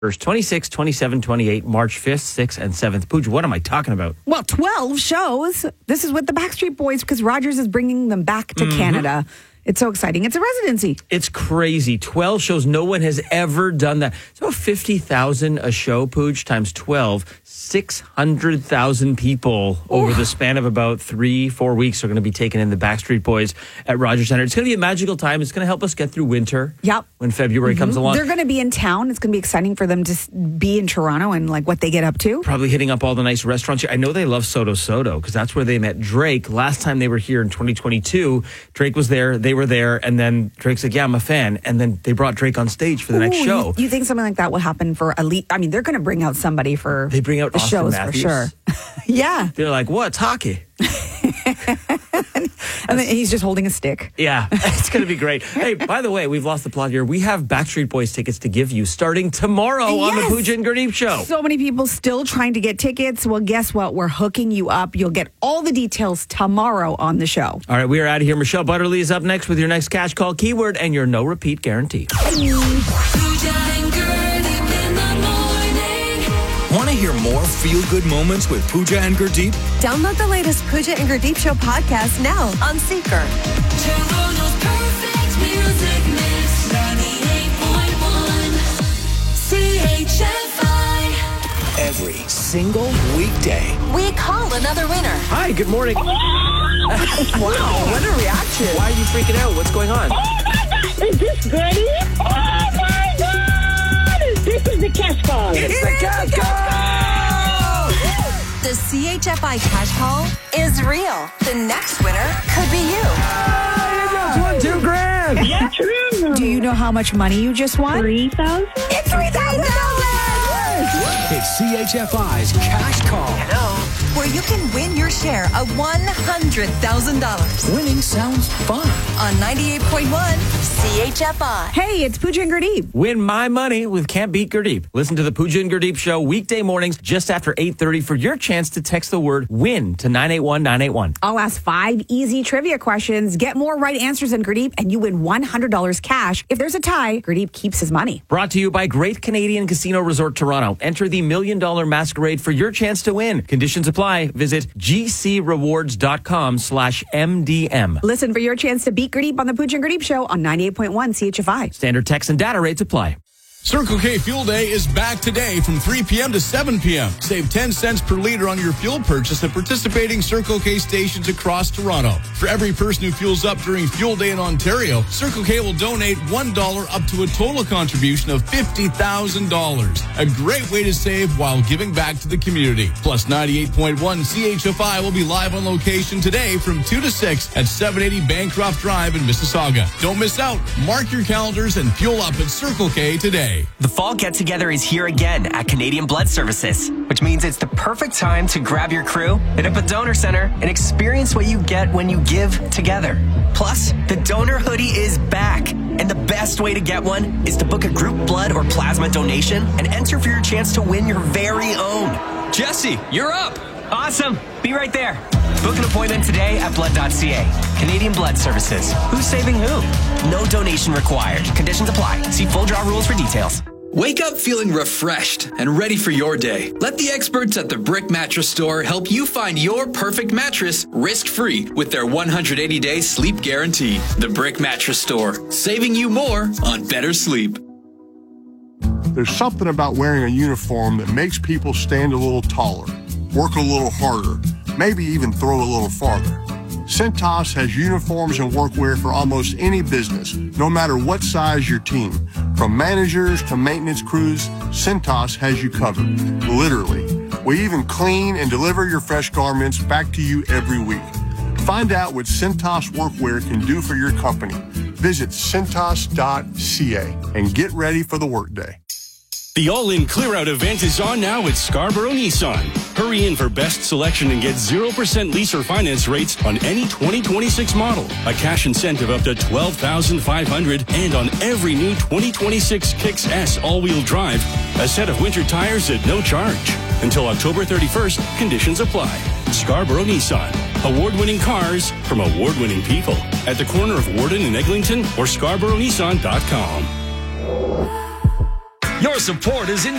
26, 27, 28, March 5th, 6th, and 7th. Pooja, what am I talking about? Well, 12 shows. This is with the Backstreet Boys because Rogers is bringing them back to Canada. It's so exciting. It's a residency. It's crazy. 12 shows. No one has ever done that. It's about 50,000 a show, Pooja, times 12. 600,000 people over the span of about 3-4 weeks are going to be taking in the Backstreet Boys at Rogers Centre. It's going to be a magical time. It's going to help us get through winter. Yep. When February comes along. They're going to be in town. It's going to be exciting for them to be in Toronto and like what they get up to. Probably hitting up all the nice restaurants here. I know they love Soto Soto because that's where they met Drake. Last time they were here in 2022, Drake was there, they were there, and then Drake's like, yeah, I'm a fan. And then they brought Drake on stage for the next show. You think something like that will happen for Elite? I mean, they're going to bring out somebody for They bring out the Austin shows Matthews. for sure. Yeah. They're like, what? It's hockey. And then he's just holding a stick. Yeah, it's going to be great. Hey, by the way, we've lost the plot here. We have Backstreet Boys tickets to give you starting tomorrow on the Pooja and Gurdeep Show. So many people still trying to get tickets. Well, guess what? We're hooking you up. You'll get all the details tomorrow on the show. All right, we are out of here. Michelle Butterly is up next with your next cash call keyword and your no repeat guarantee. Want to hear more feel-good moments with Pooja and Gurdeep? Download the latest Pooja and Gurdeep Show podcast now on Seeker. Toronto's perfect music mix, 98.1 CHFI. Every single weekday. We call another winner. Hi, good morning. Wow, what a reaction. Why are you freaking out? What's going on? Is this Gurdeep? Oh my God! This is the cash call. It's the cash call! The CHFI cash call is real. The next winner could be you. You just won $2,000. Yeah, true. Do you know how much money you just won? 3,000? It's $3,000. It's CHFI's Cash Call. Where you can win your share of $100,000 Winning sounds fun. on 98.1 CHFI. Hey, it's Pooja and Gurdeep. Win my money with Can't Beat Gurdeep. Listen to the Pooja and Gurdeep Show weekday mornings just after 8:30 for your chance to text the word WIN to 981-981. I'll ask 5 easy trivia questions. Get more right answers than Gurdeep, and you win $100 cash. If there's a tie, Gurdeep keeps his money. Brought to you by Great Canadian Casino Resort Toronto. Enter the $1 Million Masquerade for your chance to win. Conditions apply. Visit gcrewards.com/MDM. Listen for your chance to beat Gurdeep on the Pooja and Gurdeep Show on 98.1 CHFI. Standard text and data rates apply. Circle K Fuel Day is back today from 3 p.m. to 7 p.m. Save 10 cents per liter on your fuel purchase at participating Circle K stations across Toronto. For every person who fuels up during Fuel Day in Ontario, Circle K will donate $1 up to a total contribution of $50,000. A great way to save while giving back to the community. Plus 98.1 CHFI will be live on location today from 2 to 6 at 780 Bancroft Drive in Mississauga. Don't miss out. Mark your calendars and fuel up at Circle K today. The fall get-together is here again at Canadian Blood Services, which means it's the perfect time to grab your crew, hit up a donor center, and experience what you get when you give together. Plus, the donor hoodie is back, and the best way to get one is to book a group blood or plasma donation and enter for your chance to win your very own. Jesse, you're up. Awesome. Be right there. Book an appointment today at blood.ca. Canadian Blood Services. Who's saving who? No donation required. Conditions apply. See full draw rules for details. Wake up feeling refreshed and ready for your day. Let the experts at the Brick Mattress Store help you find your perfect mattress risk-free with their 180-day sleep guarantee. The Brick Mattress Store, saving you more on better sleep. There's something about wearing a uniform that makes people stand a little taller, work a little harder, maybe even throw a little farther. Cintas has uniforms and workwear for almost any business, no matter what size your team. From managers to maintenance crews, Cintas has you covered, literally. We even clean and deliver your fresh garments back to you every week. Find out what Cintas Workwear can do for your company. Visit cintas.ca and get ready for the workday. The all-in clear-out event is on now at Scarborough Nissan. Hurry in for best selection and get 0% lease or finance rates on any 2026 model. A cash incentive up to $12,500 and on every new 2026 Kicks S all-wheel drive. A set of winter tires at no charge. Until October 31st, conditions apply. Scarborough Nissan. Award-winning cars from award-winning people. At the corner of Warden and Eglinton or ScarboroughNissan.com. Your support is